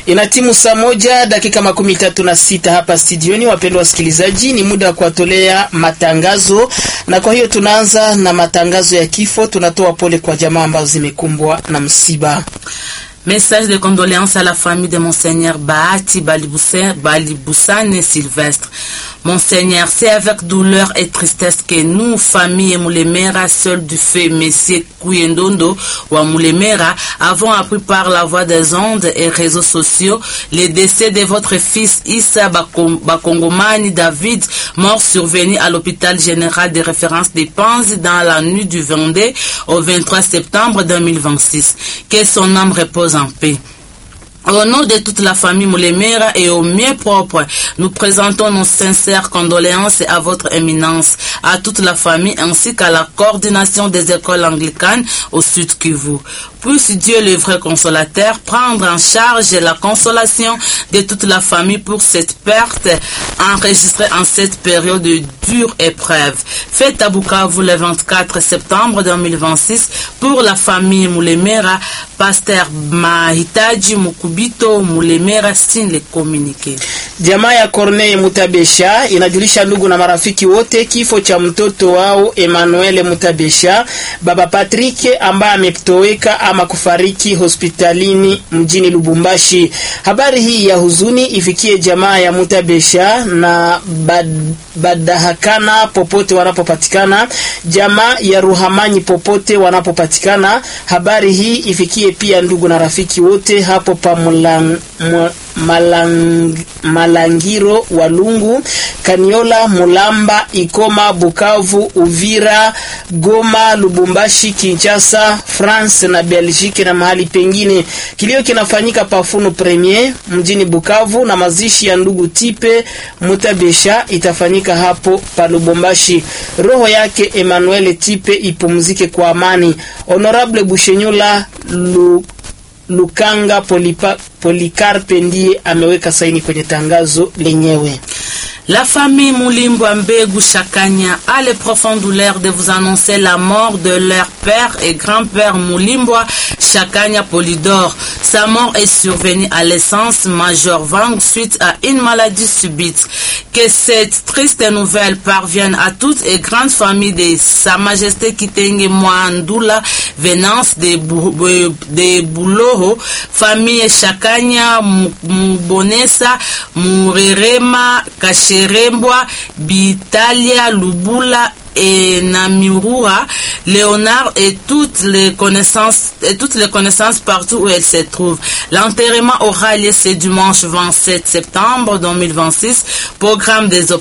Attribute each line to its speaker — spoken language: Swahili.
Speaker 1: Inatimu saa 1:36 hapa studioni. Wapendwa wasikilizaji, ni muda wa kuwatolea matangazo, na kwa hiyo tunaanza na matangazo ya kifo. Tunatoa pole kwa jamaa ambazo zimekumbwa na msiba.
Speaker 2: Message de condoléances à la famille de Monseigneur Bahati Baliboussane Sylvestre. Monseigneur, c'est avec douleur et tristesse que nous, famille Moulemera, seuls du fait, Messieurs Kouyendondo ou Moulemera, avons appris par la voie des ondes et réseaux sociaux le décès de votre fils Issa Bakongomani David, mort survenu à l'hôpital général de référence des Panzi dans la nuit du 22 au 23 septembre 2026. Que son âme repose en paix. Au nom de toute la famille Moulemera et au mieux propre, nous présentons nos sincères condoléances à votre éminence, à toute la famille ainsi qu'à la coordination des écoles anglicanes au Sud Kivu. Puisse Dieu, le vrai consolateur, prendre en charge la consolation de toute la famille pour cette perte enregistrée en cette période de dure épreuve. Fête à Bukavu le 24 septembre 2026 pour la famille Moulemera. Pasteur Mahitaji Mukubito Moulemera signe le communiqué.
Speaker 1: Jamaa ya Corneille Mutabesha inajulisha ndugu na marafiki wote kifo cha mtoto wao Emmanuel Mutabesha, baba Patrick, ambaye ametoweka ama kufariki hospitalini mjini Lubumbashi. Habari hii ya huzuni ifikie jamaa ya Mutabesha na Badahakana popote wanapopatikana, jamaa ya Ruhamanyi popote wanapopatikana. Habari hii ifikie pia ndugu na rafiki wote hapo pa Malangiro, Walungu, Kaniola, Mulamba, Ikoma, Bukavu, Uvira, Goma, Lubumbashi, Kinshasa, France na Belgique na mahali pengine. Kilio kinafanyika Pafuno Premier mjini Bukavu, na mazishi ya ndugu Tipe Mutabesha itafanyika hapo pa Lubumbashi. Roho yake Emmanuel Tipe ipumzike kwa amani. Honorable Bushenyula Lukanga Polikarpe ndiye ameweka saini kwenye tangazo lenyewe.
Speaker 2: La famille Moulimbwa Mbegu Chakanya a le profond douleur de vous annoncer la mort de leur père et grand-père Moulimbwa Chakanya Polydor. Sa mort est survenue à l'essence Major Vang suite à une maladie subite. Que cette triste nouvelle parvienne à toutes et grandes familles de Sa Majesté Kitenge Mwandula, venance de Bouloho, famille Chakanya, Mbonesa, Murerema, Kacherembwa, Bitalia, Lubula et Namirua, Léonard et toutes les connaissances partout où elles se trouvent. L'enterrement aura lieu ce dimanche 27 septembre 2026. Programme des